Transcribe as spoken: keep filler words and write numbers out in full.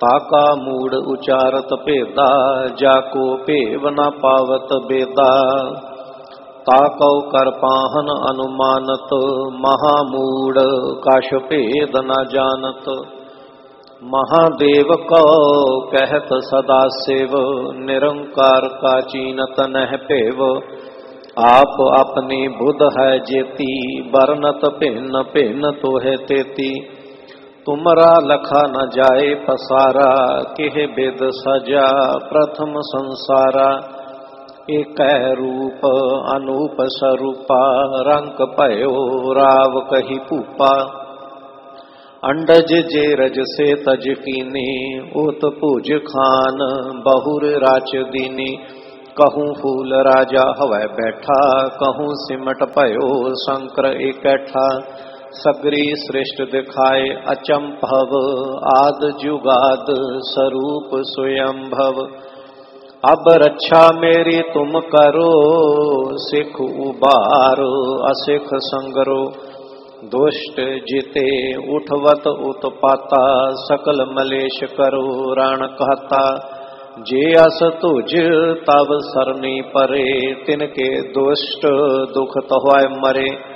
ताका मूड उचारत भेदा, जाको भेव न पावत बेदा। ताकौ कर पाहन अनुमानत, महामूड कछ भेद न जानत। महादेव को कहत सदा सेव, निरंकार का चीनत नह पेव। आप अपनी बुध है जेती, बरनत भिन्न भिन्न तो है तेती। तुमरा लखा न जाए पसारा, किह बिद सजा प्रथम संसारा। एक रूप अनूप स्वरूपा, रंक भयो राव कही पूपा। अंडज जे रज से तज कीने, उत पूज खान बहुर राच दीनी। कहूँ फूल राजा हवै बैठा, कहूँ सिमट भयो शंकर इकट्ठा। सगरी सृष्ट दिखाए अचंभव, आद जुगाद स्वरूप स्वयंभव। अब रक्षा मेरी तुम करो, सिख उबारो असिख संगरो। दुष्ट जिते उठवत उत्पाता, सकल मलेश करो रण कहता। जे अस तुझ तब सरनी परे, तिनके दुष्ट दुख तोहय मरे।